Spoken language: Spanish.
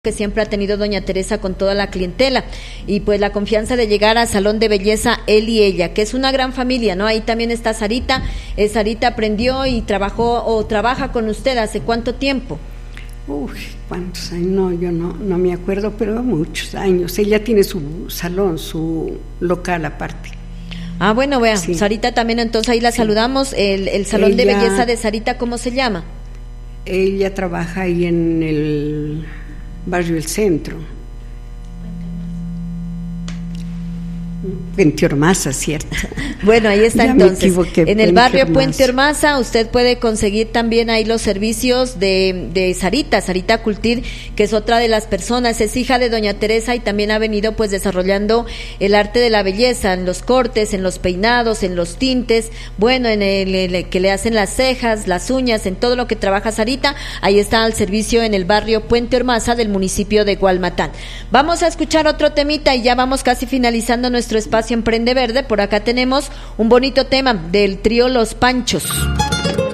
que siempre ha tenido doña Teresa con toda la clientela, y pues la confianza de llegar al salón de belleza él y ella, que es una gran familia, ¿no? Ahí también está Sarita. Sarita aprendió y trabajó o trabaja con usted ¿hace cuánto tiempo? ¿Cuántos años? No, yo no me acuerdo, pero muchos años. Ella tiene su salón, su local aparte. Ah, bueno, vea, sí. Sarita también, entonces ahí la saludamos. El salón de belleza de Sarita, ¿cómo se llama? Ella trabaja ahí en el barrio El Centro. Puente Ormaza, ¿cierto? Bueno, ahí está. Ya entonces, en el barrio Puente Ormaza usted puede conseguir también ahí los servicios de Sarita Cultir, que es otra de las personas, es hija de doña Teresa y también ha venido pues desarrollando el arte de la belleza, en los cortes, en los peinados, en los tintes, bueno, en el que le hacen las cejas, las uñas, en todo lo que trabaja Sarita. Ahí está al servicio en el barrio Puente Ormaza del municipio de Gualmatán. Vamos a escuchar otro temita y ya vamos casi finalizando nuestro espacio Emprende Verde. Por acá tenemos un bonito tema del trío Los Panchos.